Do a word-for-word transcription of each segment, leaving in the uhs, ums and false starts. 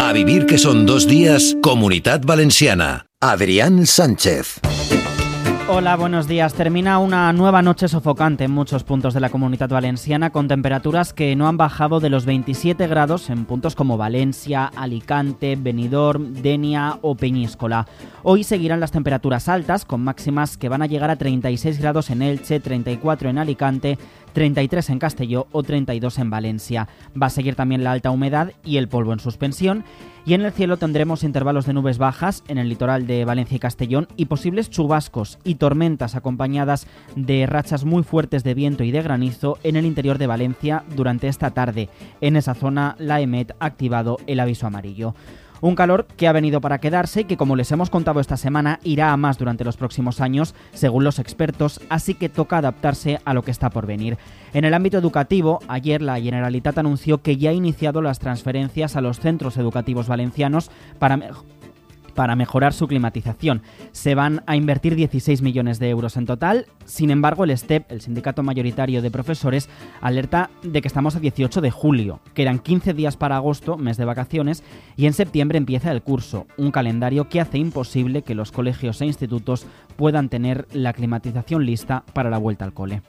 A vivir que son dos días, Comunitat Valenciana. Adrián Sánchez. Hola, buenos días. Termina una nueva noche sofocante en muchos puntos de la Comunitat Valenciana, con temperaturas que no han bajado de los veintisiete grados en puntos como Valencia, Alicante, Benidorm, Denia o Peñíscola. Hoy seguirán las temperaturas altas, con máximas que van a llegar a treinta y seis grados en Elche, treinta y cuatro en Alicante, treinta y tres en Castelló o treinta y dos en Valencia. Va a seguir también la alta humedad y el polvo en suspensión. Y en el cielo tendremos intervalos de nubes bajas en el litoral de Valencia y Castellón y posibles chubascos y tormentas acompañadas de rachas muy fuertes de viento y de granizo en el interior de Valencia durante esta tarde. En esa zona la EMET ha activado el aviso amarillo. Un calor que ha venido para quedarse y que, como les hemos contado esta semana, irá a más durante los próximos años, según los expertos, así que toca adaptarse a lo que está por venir. En el ámbito educativo, ayer la Generalitat anunció que ya ha iniciado las transferencias a los centros educativos valencianos para mejorar para mejorar su climatización. Se van a invertir dieciséis millones de euros en total. Sin embargo, el S T E P, el sindicato mayoritario de profesores, alerta de que estamos a dieciocho de julio. Quedan quince días para agosto, mes de vacaciones, y en septiembre empieza el curso, un calendario que hace imposible que los colegios e institutos puedan tener la climatización lista para la vuelta al cole.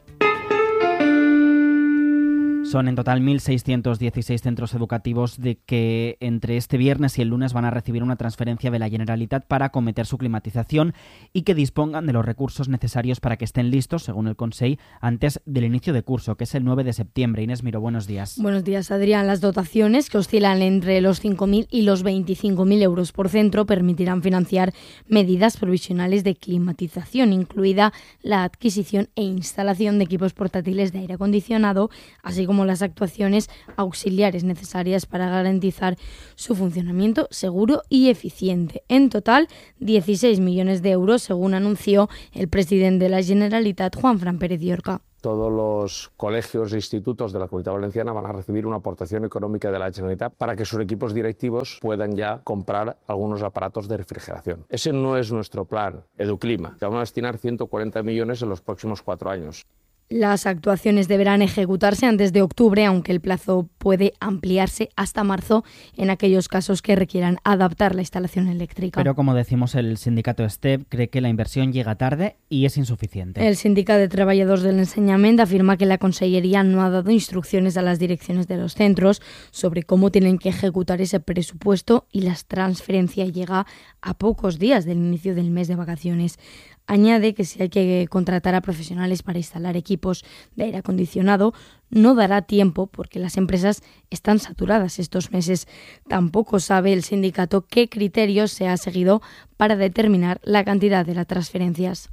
Son en total mil seiscientos dieciséis centros educativos de que entre este viernes y el lunes van a recibir una transferencia de la Generalitat para acometer su climatización y que dispongan de los recursos necesarios para que estén listos, según el Consell, antes del inicio de curso, que es el nueve de septiembre. Inés Miró, buenos días. Buenos días, Adrián. Las dotaciones, que oscilan entre los cinco mil y los veinticinco mil euros por centro, permitirán financiar medidas provisionales de climatización, incluida la adquisición e instalación de equipos portátiles de aire acondicionado, así como como las actuaciones auxiliares necesarias para garantizar su funcionamiento seguro y eficiente. En total, dieciséis millones de euros, según anunció el presidente de la Generalitat, Juanfran Pérez Llorca. Todos los colegios e institutos de la Comunitat Valenciana van a recibir una aportación económica de la Generalitat para que sus equipos directivos puedan ya comprar algunos aparatos de refrigeración. Ese no es nuestro plan Educlima. Vamos a destinar ciento cuarenta millones en los próximos cuatro años. Las actuaciones deberán ejecutarse antes de octubre, aunque el plazo puede ampliarse hasta marzo en aquellos casos que requieran adaptar la instalación eléctrica. Pero, como decimos, el sindicato S T E P cree que la inversión llega tarde y es insuficiente. El Sindicato de Trabajadores del Enseñament afirma que la Consellería no ha dado instrucciones a las direcciones de los centros sobre cómo tienen que ejecutar ese presupuesto y la transferencia llega a pocos días del inicio del mes de vacaciones. Añade que si hay que contratar a profesionales para instalar equipos de aire acondicionado, no dará tiempo porque las empresas están saturadas estos meses. Tampoco sabe el sindicato qué criterios se ha seguido para determinar la cantidad de las transferencias.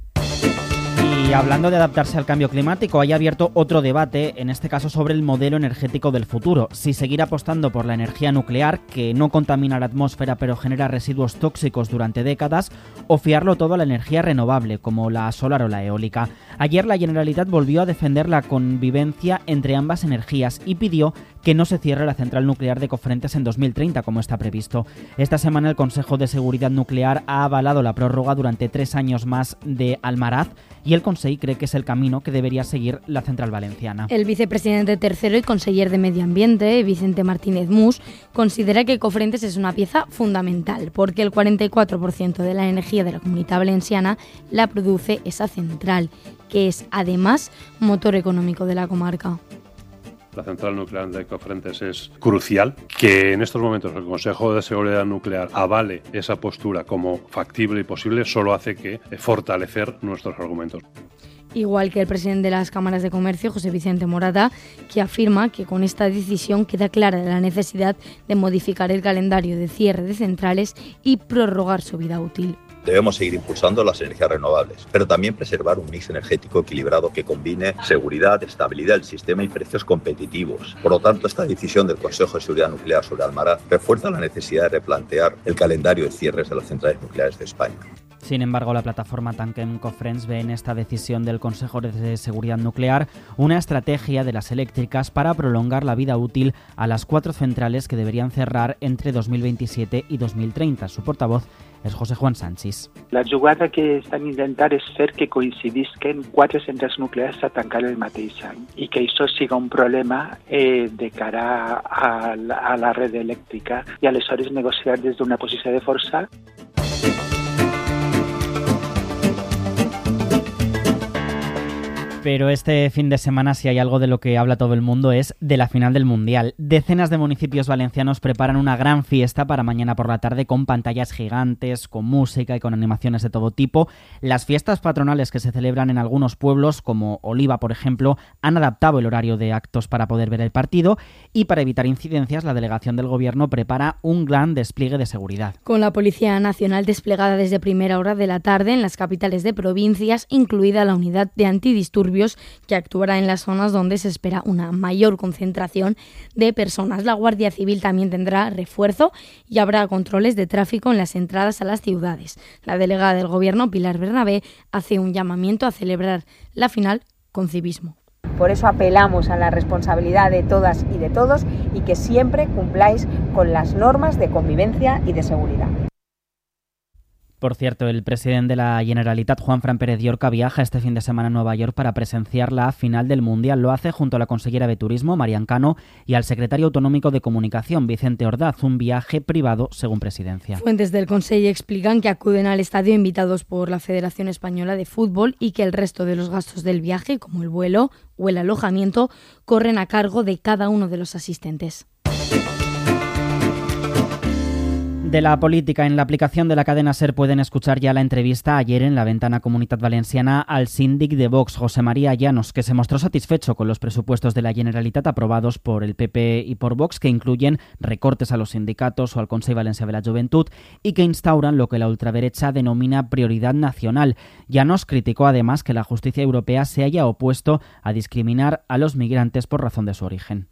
Y hablando de adaptarse al cambio climático, hay abierto otro debate, en este caso sobre el modelo energético del futuro. Si seguir apostando por la energía nuclear, que no contamina la atmósfera pero genera residuos tóxicos durante décadas, o fiarlo todo a la energía renovable, como la solar o la eólica. Ayer la Generalitat volvió a defender la convivencia entre ambas energías y pidió que no se cierre la central nuclear de Cofrentes en dos mil treinta, como está previsto. Esta semana el Consejo de Seguridad Nuclear ha avalado la prórroga durante tres años más de Almaraz y el Consell cree que es el camino que debería seguir la central valenciana. El vicepresidente tercero y conseller de Medio Ambiente, Vicente Martínez Mus, considera que Cofrentes es una pieza fundamental porque el cuarenta y cuatro por ciento de la energía de la Comunitat Valenciana la produce esa central, que es además motor económico de la comarca. La central nuclear de Cofrentes es crucial. Que en estos momentos el Consejo de Seguridad Nuclear avale esa postura como factible y posible solo hace que fortalecer nuestros argumentos. Igual que el presidente de las cámaras de comercio, José Vicente Morata, que afirma que con esta decisión queda clara la necesidad de modificar el calendario de cierre de centrales y prorrogar su vida útil. Debemos seguir impulsando las energías renovables, pero también preservar un mix energético equilibrado que combine seguridad, estabilidad del sistema y precios competitivos. Por lo tanto, esta decisión del Consejo de Seguridad Nuclear sobre Almaraz refuerza la necesidad de replantear el calendario de cierres de las centrales nucleares de España. Sin embargo, la plataforma Tanquem Cofrents ve en esta decisión del Consejo de Seguridad Nuclear una estrategia de las eléctricas para prolongar la vida útil a las cuatro centrales que deberían cerrar entre dos mil veintisiete i dos mil trenta. Su portavoz és José Juan Sánchez. La jugada que estan intentant és fer que coincidisquen quatre centrals nuclears a tancar el mateix any i que això siga un problema eh, de cara a la, a la red elèctrica i aleshores negociar des d'una posició de força. Pero este fin de semana, si hay algo de lo que habla todo el mundo, es de la final del Mundial. Decenas de municipios valencianos preparan una gran fiesta para mañana por la tarde con pantallas gigantes, con música y con animaciones de todo tipo. Las fiestas patronales que se celebran en algunos pueblos, como Oliva, por ejemplo, han adaptado el horario de actos para poder ver el partido y para evitar incidencias, la delegación del Gobierno prepara un gran despliegue de seguridad. Con la Policía Nacional desplegada desde primera hora de la tarde en las capitales de provincias, incluida la unidad de antidisturbios que actuará en las zonas donde se espera una mayor concentración de personas. La Guardia Civil también tendrá refuerzo y habrá controles de tráfico en las entradas a las ciudades. La delegada del Gobierno, Pilar Bernabé, hace un llamamiento a celebrar la final con civismo. Por eso apelamos a la responsabilidad de todas y de todos y que siempre cumpláis con las normas de convivencia y de seguridad. Por cierto, el presidente de la Generalitat, Juanfran Pérez Llorca, viaja este fin de semana a Nueva York para presenciar la final del Mundial. Lo hace junto a la consellera de Turismo, Marian Cano, y al secretario autonómico de Comunicación, Vicente Ordaz, un viaje privado según Presidencia. Fuentes del Consejo explican que acuden al estadio invitados por la Federación Española de Fútbol y que el resto de los gastos del viaje, como el vuelo o el alojamiento, corren a cargo de cada uno de los asistentes. De la política, en la aplicación de la cadena SER pueden escuchar ya la entrevista ayer en la ventana Comunitat Valenciana al síndic de Vox, José María Llanos, que se mostró satisfecho con los presupuestos de la Generalitat aprobados por el P P y por Vox, que incluyen recortes a los sindicatos o al Consell Valencià de la Juventud y que instauran lo que la ultraderecha denomina prioridad nacional. Llanos criticó además que la justicia europea se haya opuesto a discriminar a los migrantes por razón de su origen.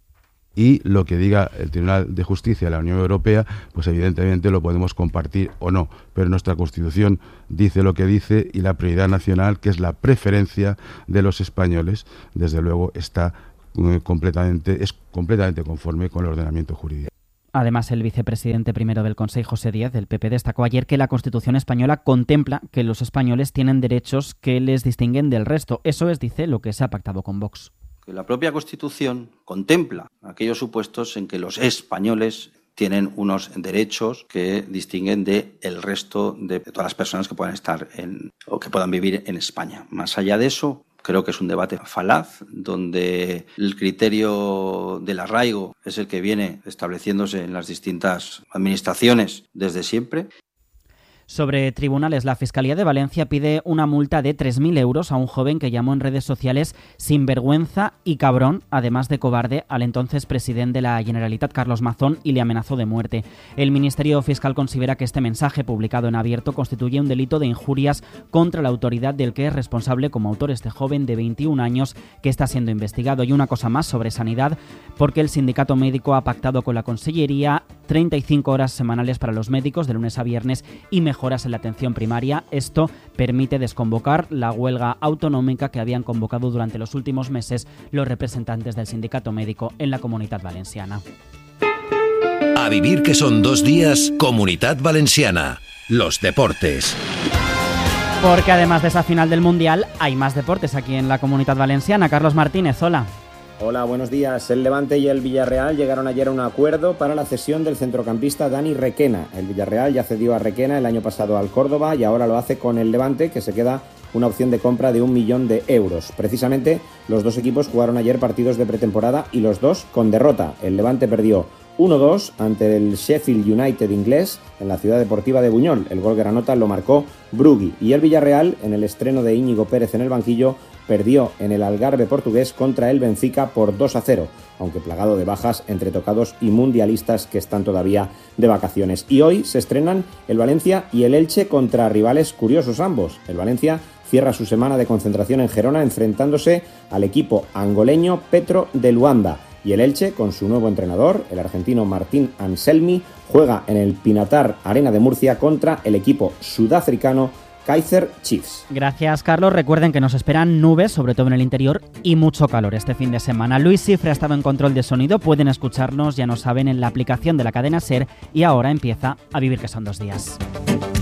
Y lo que diga el Tribunal de Justicia de la Unión Europea, pues evidentemente lo podemos compartir o no, pero nuestra Constitución dice lo que dice y la prioridad nacional, que es la preferencia de los españoles, desde luego está eh, completamente, es completamente conforme con el ordenamiento jurídico. Además, el vicepresidente primero del Consejo, José Díaz, del P P, destacó ayer que la Constitución española contempla que los españoles tienen derechos que les distinguen del resto. Eso es, dice, lo que se ha pactado con Vox. Que la propia Constitución contempla aquellos supuestos en que los españoles tienen unos derechos que distinguen del resto de todas las personas que puedan estar en, o que puedan vivir en España. Más allá de eso, creo que es un debate falaz, donde el criterio del arraigo es el que viene estableciéndose en las distintas administraciones desde siempre. Sobre tribunales, la Fiscalía de Valencia pide una multa de tres mil euros a un joven que llamó en redes sociales sinvergüenza y cabrón, además de cobarde, al entonces presidente de la Generalitat, Carlos Mazón, y le amenazó de muerte. El Ministerio Fiscal considera que este mensaje, publicado en abierto, constituye un delito de injurias contra la autoridad del que es responsable como autor este joven de veintiún años que está siendo investigado. Y una cosa más sobre sanidad, porque el sindicato médico ha pactado con la Consellería treinta y cinco horas semanales para los médicos de lunes a viernes y mejoras en la atención primaria. Esto permite desconvocar la huelga autonómica que habían convocado durante los últimos meses los representantes del sindicato médico en la Comunitat Valenciana. A vivir que son dos días, Comunitat Valenciana. Los deportes. Porque además de esa final del Mundial, hay más deportes aquí en la Comunitat Valenciana. Carlos Martínez, hola. Hola, buenos días. El Levante y el Villarreal llegaron ayer a un acuerdo para la cesión del centrocampista Dani Requena. El Villarreal ya cedió a Requena el año pasado al Córdoba y ahora lo hace con el Levante, que se queda una opción de compra de un millón de euros. Precisamente, los dos equipos jugaron ayer partidos de pretemporada y los dos con derrota. El Levante perdió uno dos ante el Sheffield United inglés en la ciudad deportiva de Buñol. El gol granota lo marcó Brugui. Y el Villarreal, en el estreno de Íñigo Pérez en el banquillo, perdió en el Algarve portugués contra el Benfica por dos a cero, aunque plagado de bajas entre tocados y mundialistas que están todavía de vacaciones. Y hoy se estrenan el Valencia y el Elche contra rivales curiosos ambos. El Valencia cierra su semana de concentración en Gerona enfrentándose al equipo angoleño Petro de Luanda. Y el Elche, con su nuevo entrenador, el argentino Martín Anselmi, juega en el Pinatar Arena de Murcia contra el equipo sudafricano Kaizer Chiefs. Gracias, Carlos. Recuerden que nos esperan nubes, sobre todo en el interior, y mucho calor este fin de semana. Luis Cifre ha estado en control de sonido. Pueden escucharnos, ya nos saben, en la aplicación de la cadena SER. Y ahora empieza A Vivir que son dos días.